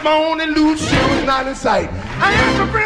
my only loose, she was not in sight. I asked a friend